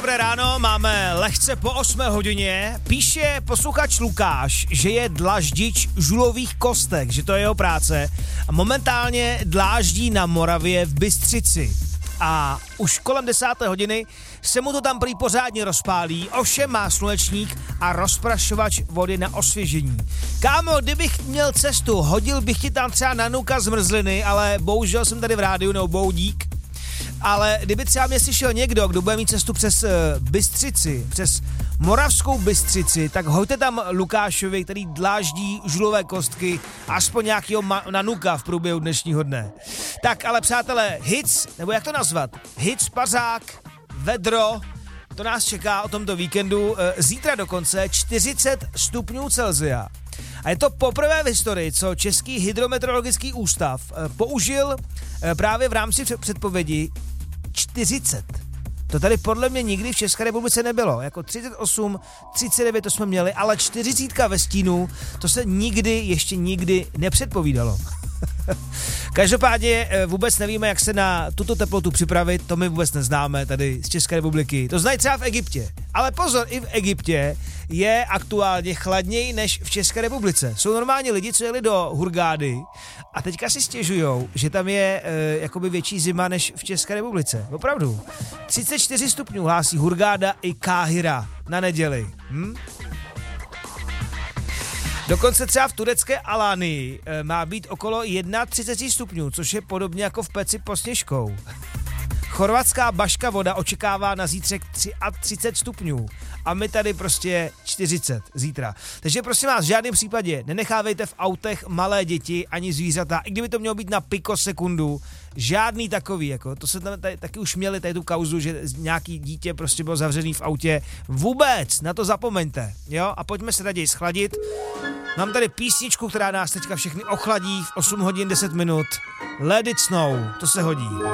dobré ráno, máme lehce po 8 hodině. Píše posluchač Lukáš, že je dlaždič žulových kostek, že to je jeho práce. A momentálně dláždí na Moravě v Bystřici. A už kolem 10. hodiny se mu to tam prý pořádně rozpálí, ovšem má slunečník a rozprašovač vody na osvěžení. Kámo, kdybych měl cestu, hodil bych ti tam třeba nanuka zmrzliny, ale bohužel jsem tady v rádiu, nebo boudík. Ale kdyby třeba mě slyšel někdo, kdo bude mít cestu přes Bystřici, přes Moravskou Bystřici, tak hoďte tam Lukášovi, který dláždí žulové kostky, aspoň nějakýho nanuka v průběhu dnešního dne. Tak ale přátelé, Hic, nebo jak to nazvat? Hic, Pařák, vedro, to nás čeká o tomto víkendu, zítra dokonce 40 stupňů Celsia. A je to poprvé v historii, co Český hydrometeorologický ústav použil právě v rámci předpovědi 40. To tady podle mě nikdy v České republice nebylo. Jako 38, 39 to jsme měli, ale 40 ve stínu, to se ještě nikdy nepředpovídalo. Každopádně vůbec nevíme, jak se na tuto teplotu připravit, to my vůbec neznáme tady z České republiky. To znají třeba v Egyptě. Ale pozor, i v Egyptě je aktuálně chladněji než v České republice. Jsou normálně lidi, co jeli do Hurgády a teďka si stěžujou, že tam je jakoby větší zima než v České republice. Opravdu. 34 stupňů hlásí Hurgáda i Káhira na neděli. Dokonce třeba v turecké Alánii má být okolo 31 stupňů, což je podobně jako v Peci pod Sněžkou. Chorvatská Baška Voda očekává na zítřek 33 stupňů a my tady prostě 40 zítra. Takže prosím vás, v žádném případě nenechávejte v autech malé děti ani zvířata, i kdyby to mělo být na pikosekundu, žádný takový, jako to se tam taky už měli tady tu kauzu, že nějaký dítě prostě bylo zavřený v autě. Vůbec, na to zapomeňte, jo? A pojďme se raději schladit. Mám tady písničku, která nás teďka všechny ochladí v 8 hodin 10 minut. Let it snow, to se hodí.